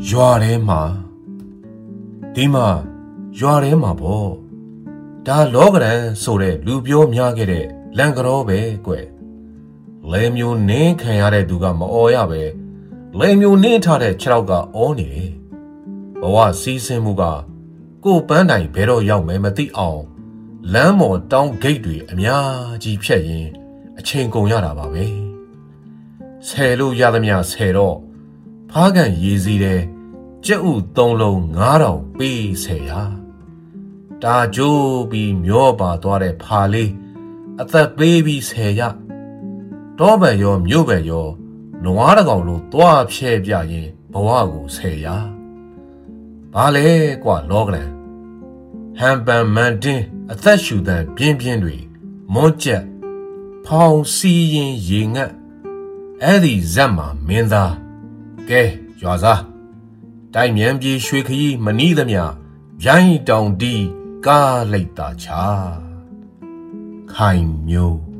ရွာထဲမှာဒီမှာရွာထဲမှာပေါ့ဒါလောကရန်ဆိုတဲ့လူပြောများခဲ့တဲ့လန်ကရောပဲကွလဲမျိုးနင်းခံရတဲ့သူကမအော်ရပဲလဲမျိုးနင်းထားတဲ့ခြေထောက်ကအော်နေတယ်ဘဝစီးဆင်းမှုကကိုပန်းတိုင်ဘယ်တော့ရောက်မယ်မသိအောင်လမ်းမော်တောင်းဂိတ်တွေအများကြီးဖြတ်ရင်အချိန်ကုန်ရတာပါပဲဆယ်လို့ရသမျှဆယ်တော့ဖားကန်ရေးစည်းတဲ့ကြက်ဥ3လုံး9000ပေးဆယ်ရတာကြိုးပြီးမျောပါသွားတဲ့ဖာလေးအသက်ပေးပြီးဆယ်ရတောပံရောမြို့ပံရောနွားတကောင်လိုသွားဖြဲပြရင်ဘဝကိုဆယ်ရဘာလဲကွာလောကရန်ဟန်ပန်မန်တင်းအသက်ရှူတန်ပြင်းပြင်းတွေမွန်းကျက်ဖောင်စီရင်ရေငတ်အဲ့ဒီဇက်မှာမင်းသားကဲရွာစားတိုက်မြန်ပြေရွှေခရီးမနီးသမျှရိုင်းတောင်တီးကားလိုက်တာချာခိုင်မျိုး